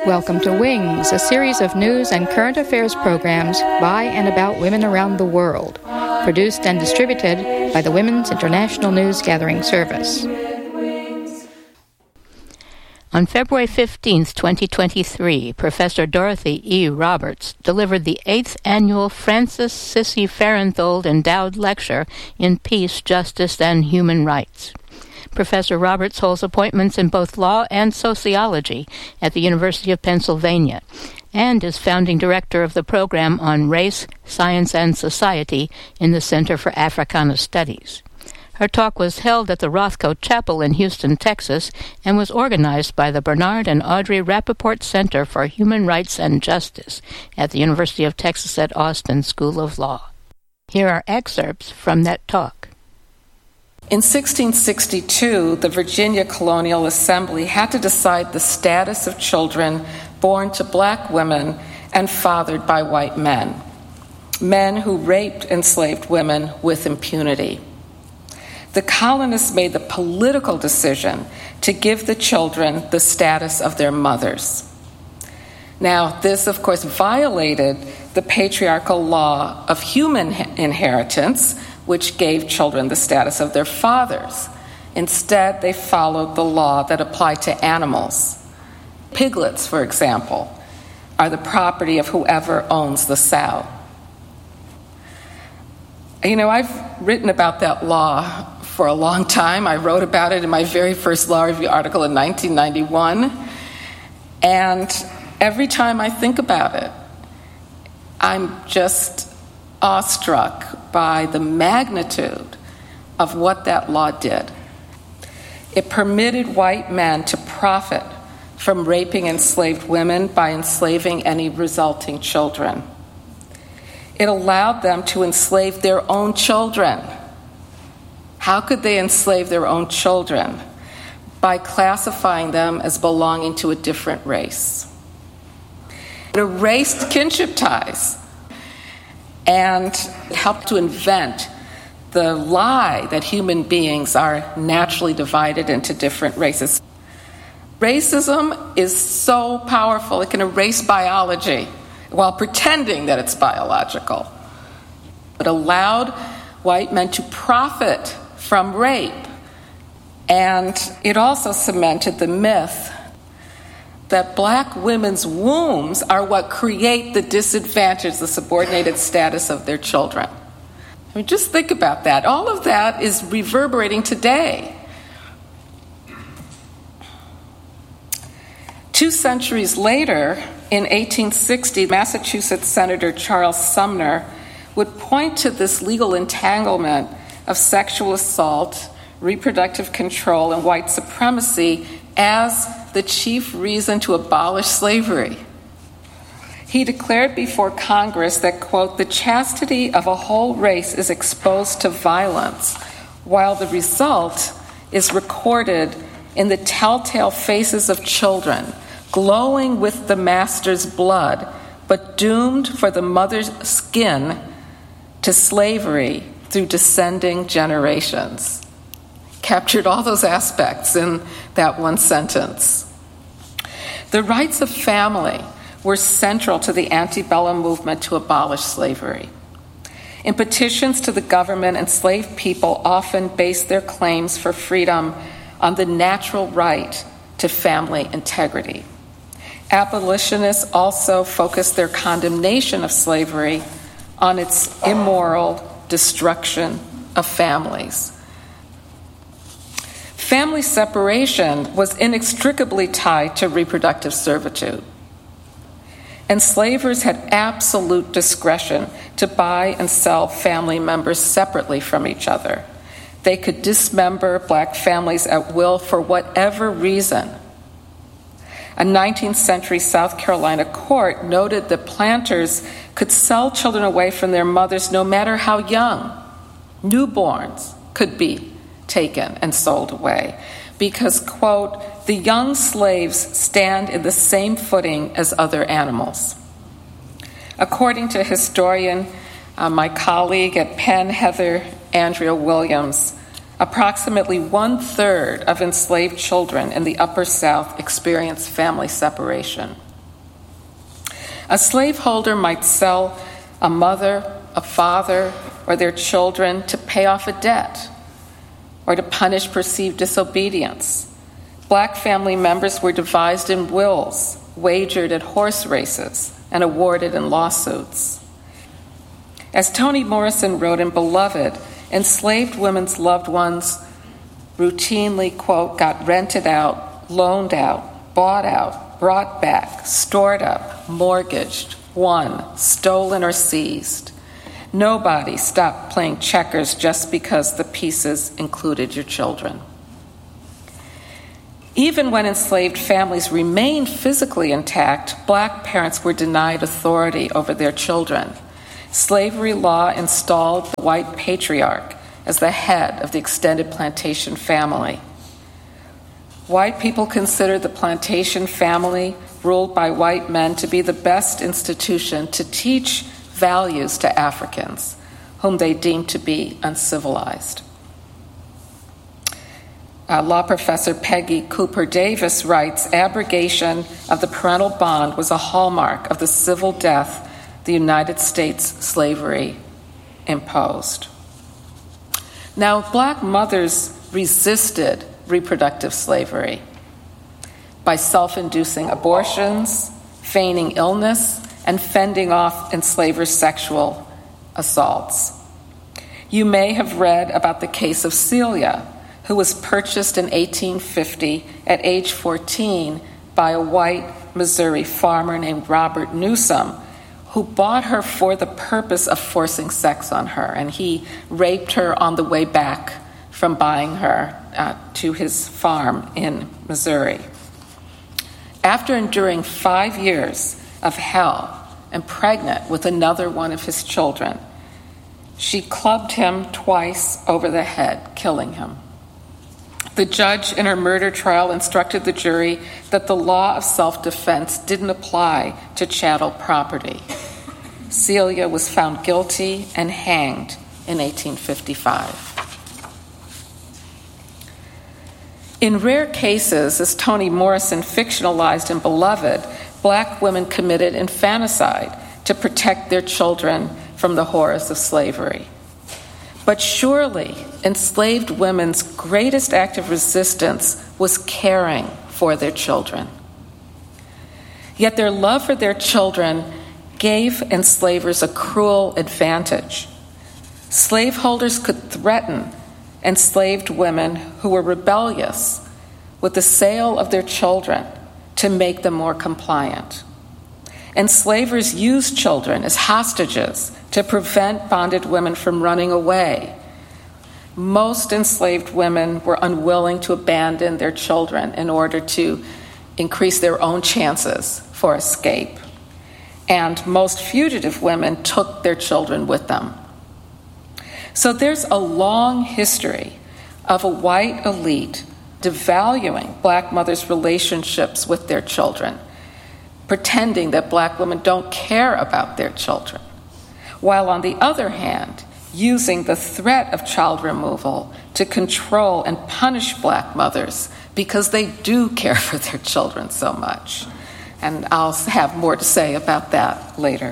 Welcome to Wings, a series of news and current affairs programs by and about women around the world, produced and distributed by the Women's International News Gathering Service. On February 15, 2023, Professor Dorothy E. Roberts delivered the 8th Annual Francis Sissy Farenthold Endowed Lecture in Peace, Justice, and Human Rights. Professor Roberts holds appointments in both law and sociology at the University of Pennsylvania and is founding director of the program on Race, Science, and Society in the Center for Africana Studies. Her talk was held at the Rothko Chapel in Houston, Texas, and was organized by the Bernard and Audrey Rappaport Center for Human Rights and Justice at the University of Texas at Austin School of Law. Here are excerpts from that talk. In 1662, the Virginia Colonial Assembly had to decide the status of children born to black women and fathered by white men, men who raped enslaved women with impunity. The colonists made the political decision to give the children the status of their mothers. Now, this, of course, violated the patriarchal law of human inheritance, which gave children the status of their fathers. Instead, they followed the law that applied to animals. Piglets, for example, are the property of whoever owns the sow. You know, I've written about that law for a long time. I wrote about it in my very first Law Review article in 1991. And every time I think about it, I'm just awestruck by the magnitude of what that law did. It permitted white men to profit from raping enslaved women by enslaving any resulting children. It allowed them to enslave their own children. How could they enslave their own children? By classifying them as belonging to a different race. It erased kinship ties and it helped to invent the lie that human beings are naturally divided into different races. Racism is so powerful, it can erase biology while pretending that it's biological. It allowed white men to profit from rape, and it also cemented the myth that black women's wombs are what create the disadvantage, the subordinated status of their children. I mean, just think about that. All of that is reverberating today. 2 centuries later, in 1860, Massachusetts Senator Charles Sumner would point to this legal entanglement of sexual assault, reproductive control, and white supremacy as the chief reason to abolish slavery. He declared before Congress that, quote, "the chastity of a whole race is exposed to violence, while the result is recorded in the telltale faces of children, glowing with the master's blood, but doomed for the mother's skin to slavery through descending generations." Captured all those aspects in that one sentence. The rights of family were central to the antebellum movement to abolish slavery. In petitions to the government, enslaved people often based their claims for freedom on the natural right to family integrity. Abolitionists also focused their condemnation of slavery on its immoral destruction of families. Family separation was inextricably tied to reproductive servitude. Enslavers had absolute discretion to buy and sell family members separately from each other. They could dismember black families at will for whatever reason. A 19th century South Carolina court noted that planters could sell children away from their mothers no matter how young. Newborns could be taken and sold away because, quote, "the young slaves stand in the same footing as other animals." According to historian, my colleague at Penn, Heather Andrea Williams, approximately 1/3 of enslaved children in the Upper South experienced family separation. A slaveholder might sell a mother, a father, or their children to pay off a debt or to punish perceived disobedience. Black family members were devised in wills, wagered at horse races, and awarded in lawsuits. As Toni Morrison wrote in Beloved, enslaved women's loved ones routinely, quote, got rented out, loaned out, bought out, brought back, stored up, mortgaged, won, stolen, or seized. Nobody stopped playing checkers just because the pieces included your children. Even when enslaved families remained physically intact, Black parents were denied authority over their children. Slavery law installed the white patriarch as the head of the extended plantation family. White people considered the plantation family, ruled by white men, to be the best institution to teach values to Africans, whom they deemed to be uncivilized. Law professor Peggy Cooper Davis writes, abrogation of the parental bond was a hallmark of the civil death the United States slavery imposed. Now, Black mothers resisted reproductive slavery by self-inducing abortions, feigning illness, and fending off enslavers' sexual assaults. You may have read about the case of Celia, who was purchased in 1850 at age 14 by a white Missouri farmer named Robert Newsom, who bought her for the purpose of forcing sex on her, and he raped her on the way back from buying her to his farm in Missouri. After enduring 5 years of hell and pregnant with another one of his children, she clubbed him twice over the head, killing him. The judge in her murder trial instructed the jury that the law of self-defense didn't apply to chattel property. Celia was found guilty and hanged in 1855. In rare cases, as Toni Morrison fictionalized in Beloved, Black women committed infanticide to protect their children from the horrors of slavery. But surely, enslaved women's greatest act of resistance was caring for their children. Yet their love for their children gave enslavers a cruel advantage. Slaveholders could threaten enslaved women who were rebellious with the sale of their children to make them more compliant. Enslavers used children as hostages to prevent bonded women from running away. Most enslaved women were unwilling to abandon their children in order to increase their own chances for escape. And most fugitive women took their children with them. So there's a long history of a white elite devaluing Black mothers' relationships with their children, pretending that Black women don't care about their children, while on the other hand, using the threat of child removal to control and punish Black mothers because they do care for their children so much. And I'll have more to say about that later.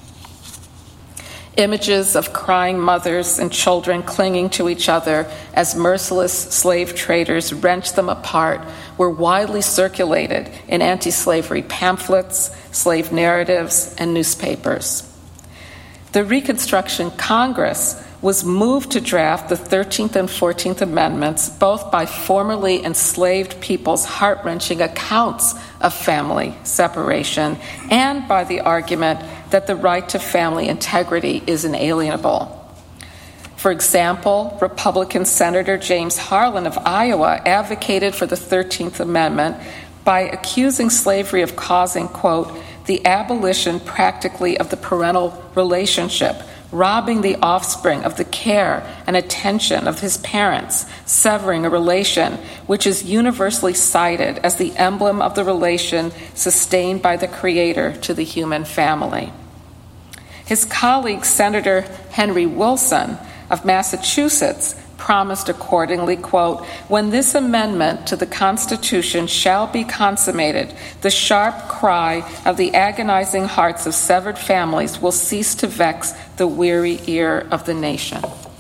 Images of crying mothers and children clinging to each other as merciless slave traders wrenched them apart were widely circulated in anti-slavery pamphlets, slave narratives, and newspapers. The Reconstruction Congress was moved to draft the 13th and 14th Amendments, both by formerly enslaved people's heart-wrenching accounts of family separation and by the argument that the right to family integrity is inalienable. For example, Republican Senator James Harlan of Iowa advocated for the 13th Amendment by accusing slavery of causing, quote, the abolition practically of the parental relationship, robbing the offspring of the care and attention of his parents, severing a relation which is universally cited as the emblem of the relation sustained by the Creator to the human family. His colleague, Senator Henry Wilson of Massachusetts, promised accordingly, quote, "When this amendment to the Constitution shall be consummated, the sharp cry of the agonizing hearts of severed families will cease to vex the weary ear of the nation."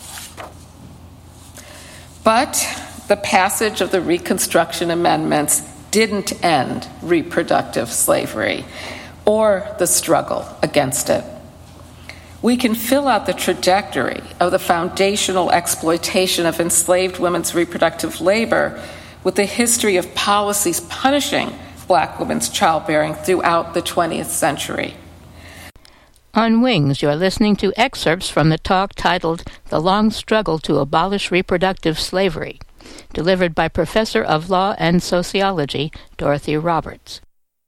But the passage of the Reconstruction Amendments didn't end reproductive slavery or the struggle against it. We can fill out the trajectory of the foundational exploitation of enslaved women's reproductive labor with the history of policies punishing Black women's childbearing throughout the 20th century. On Wings, you're listening to excerpts from the talk titled The Long Struggle to Abolish Reproductive Slavery, delivered by Professor of Law and Sociology, Dorothy Roberts.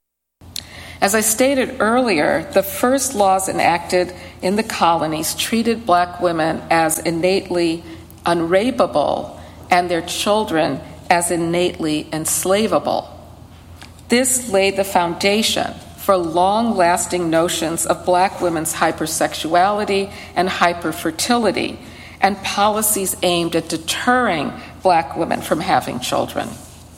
As I stated earlier, the first laws enacted in the colonies treated Black women as innately unrapeable and their children as innately enslavable. This laid the foundation for long-lasting notions of Black women's hypersexuality and hyperfertility and policies aimed at deterring Black women from having children.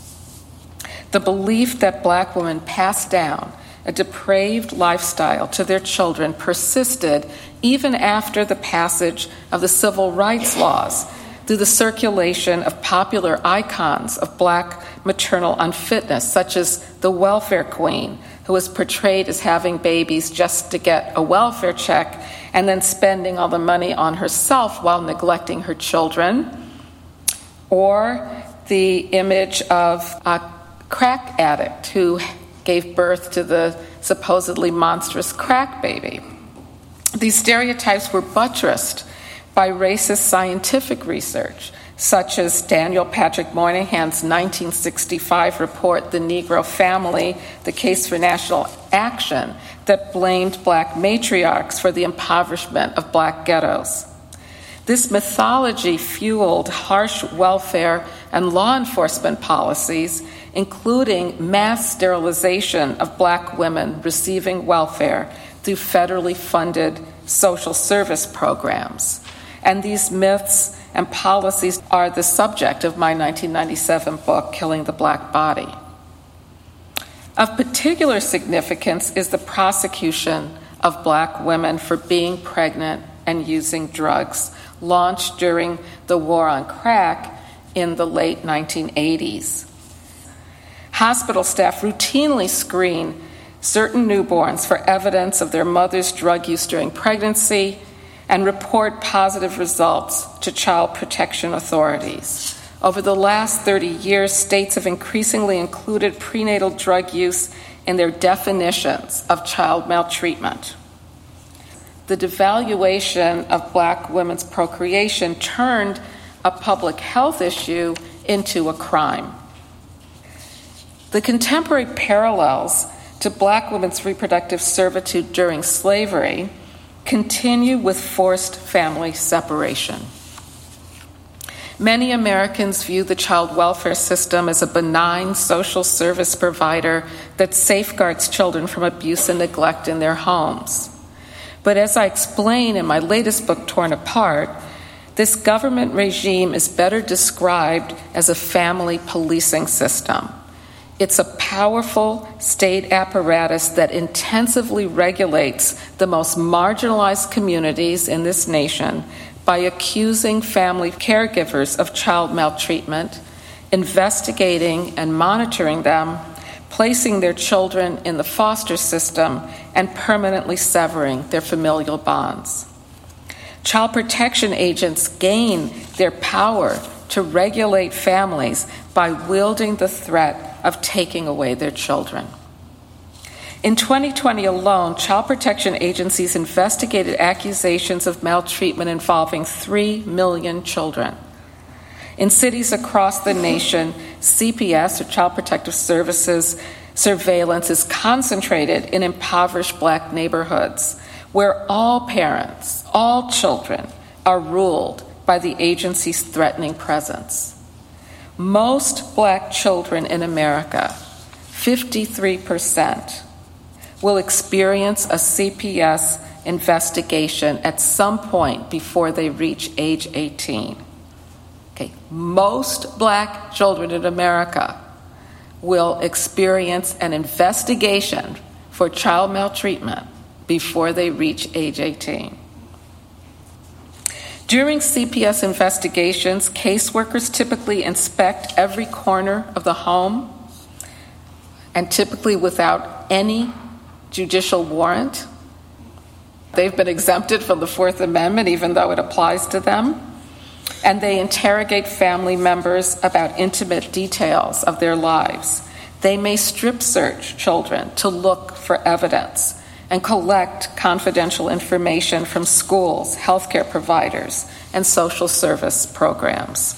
The belief that Black women passed down a depraved lifestyle to their children persisted even after the passage of the civil rights laws through the circulation of popular icons of Black maternal unfitness, such as the welfare queen, who was portrayed as having babies just to get a welfare check and then spending all the money on herself while neglecting her children, or the image of a crack addict who gave birth to the supposedly monstrous crack baby. These stereotypes were buttressed by racist scientific research, such as Daniel Patrick Moynihan's 1965 report, The Negro Family, The Case for National Action, that blamed Black matriarchs for the impoverishment of Black ghettos. This mythology fueled harsh welfare and law enforcement policies, including mass sterilization of Black women receiving welfare through federally funded social service programs. And these myths and policies are the subject of my 1997 book, Killing the Black Body. Of particular significance is the prosecution of Black women for being pregnant and using drugs, launched during the War on Crack in the late 1980s. Hospital staff routinely screen certain newborns for evidence of their mother's drug use during pregnancy and report positive results to child protection authorities. Over the last 30 years, states have increasingly included prenatal drug use in their definitions of child maltreatment. The devaluation of Black women's procreation turned a public health issue into a crime. The contemporary parallels to Black women's reproductive servitude during slavery continue with forced family separation. Many Americans view the child welfare system as a benign social service provider that safeguards children from abuse and neglect in their homes. But as I explain in my latest book, Torn Apart, this government regime is better described as a family policing system. It's a powerful state apparatus that intensively regulates the most marginalized communities in this nation by accusing family caregivers of child maltreatment, investigating and monitoring them, placing their children in the foster system, and permanently severing their familial bonds. Child protection agents gain their power to regulate families by wielding the threat of taking away their children. In 2020 alone, child protection agencies investigated accusations of maltreatment involving 3 million children. In cities across the nation, CPS, or Child Protective Services, surveillance is concentrated in impoverished Black neighborhoods where all parents, all children, are ruled by the agency's threatening presence. Most Black children in America, 53%, will experience a CPS investigation at some point before they reach age 18. Okay, most black children in America will experience an investigation for child maltreatment before they reach age 18. During CPS investigations, caseworkers typically inspect every corner of the home, and typically without any judicial warrant. They've been exempted from the Fourth Amendment, even though it applies to them. And they interrogate family members about intimate details of their lives. They may strip search children to look for evidence and collect confidential information from schools, healthcare providers, and social service programs.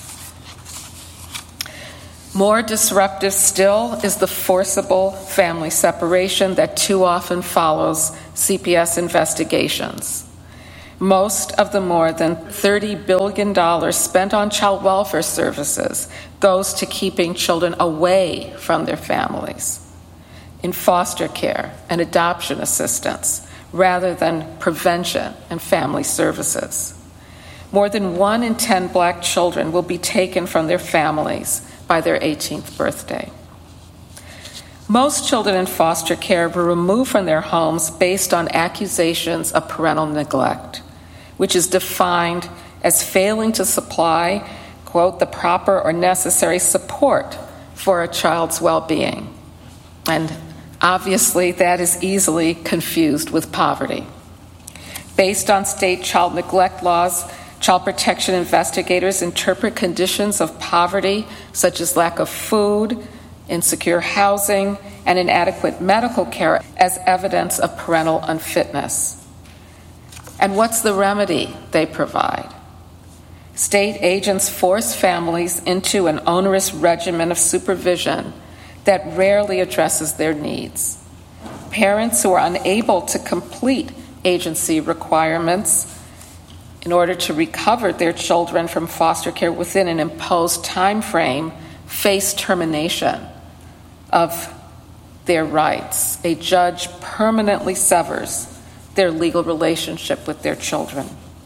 More disruptive still is the forcible family separation that too often follows CPS investigations. Most of the more than $30 billion spent on child welfare services goes to keeping children away from their families, in foster care and adoption assistance, rather than prevention and family services. More than 1 in 10 black children will be taken from their families by their 18th birthday. Most children in foster care were removed from their homes based on accusations of parental neglect, which is defined as failing to supply, quote, the proper or necessary support for a child's well-being. And obviously, that is easily confused with poverty. Based on state child neglect laws, child protection investigators interpret conditions of poverty, such as lack of food, insecure housing, and inadequate medical care, as evidence of parental unfitness. And what's the remedy they provide? State agents force families into an onerous regimen of supervision that rarely addresses their needs. Parents who are unable to complete agency requirements in order to recover their children from foster care within an imposed time frame face termination of their rights. A judge permanently severs their legal relationship with their children.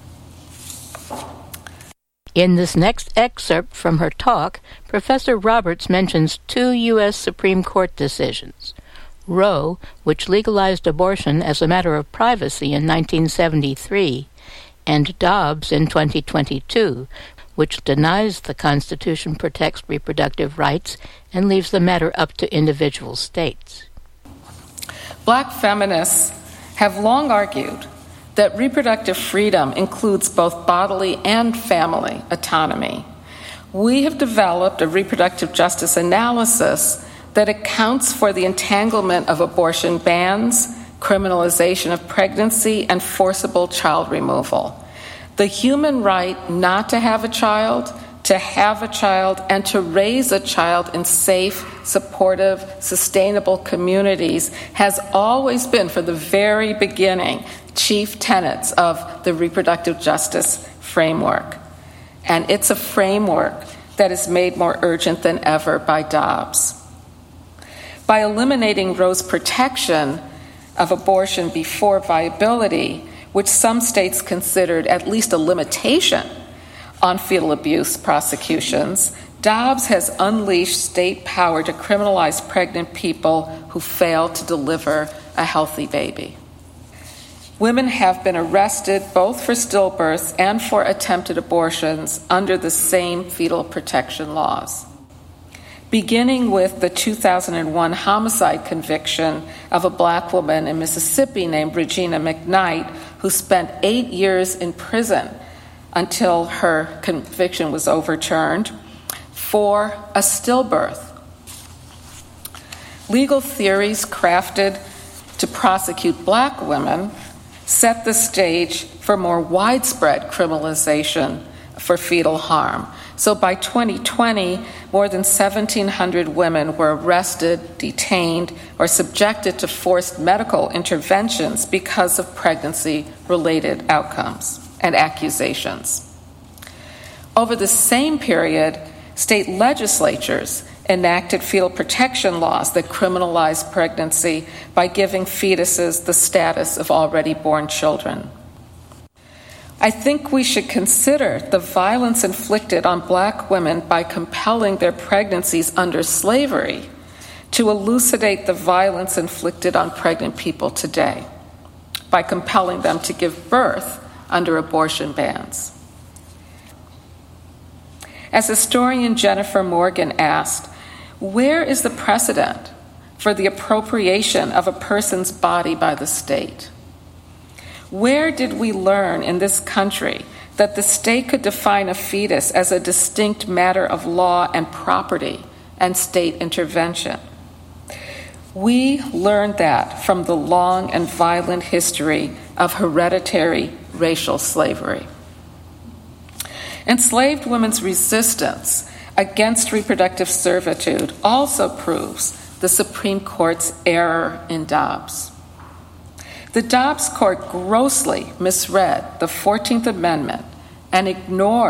In this next excerpt from her talk, Professor Roberts mentions 2 U.S. Supreme Court decisions. Roe, which legalized abortion as a matter of privacy in 1973, and Dobbs in 2022, which denies the Constitution protects reproductive rights and leaves the matter up to individual states. Black feminists have long argued that reproductive freedom includes both bodily and family autonomy. We have developed a reproductive justice analysis that accounts for the entanglement of abortion bans, criminalization of pregnancy, and forcible child removal. The human right not to have a child, to have a child, and to raise a child in safe, supportive, sustainable communities has always been, from the very beginning, chief tenets of the reproductive justice framework. And it's a framework that is made more urgent than ever by Dobbs. By eliminating Roe's protection of abortion before viability, which some states considered at least a limitation on fetal abuse prosecutions, Dobbs has unleashed state power to criminalize pregnant people who fail to deliver a healthy baby. Women have been arrested both for stillbirths and for attempted abortions under the same fetal protection laws. Beginning with the 2001 homicide conviction of a black woman in Mississippi named Regina McKnight, who spent 8 years in prison until her conviction was overturned for a stillbirth. Legal theories crafted to prosecute black women set the stage for more widespread criminalization for fetal harm. So by 2020, more than 1,700 women were arrested, detained, or subjected to forced medical interventions because of pregnancy-related outcomes and accusations. Over the same period, state legislatures enacted fetal protection laws that criminalized pregnancy by giving fetuses the status of already born children. I think we should consider the violence inflicted on black women by compelling their pregnancies under slavery to elucidate the violence inflicted on pregnant people today, by compelling them to give birth under abortion bans. As historian Jennifer Morgan asked, where is the precedent for the appropriation of a person's body by the state? Where did we learn in this country that the state could define a fetus as a distinct matter of law and property and state intervention? We learned that from the long and violent history of hereditary racial slavery. Enslaved women's resistance against reproductive servitude also proves the Supreme Court's error in Dobbs. The Dobbs Court grossly misread the 14th Amendment and ignored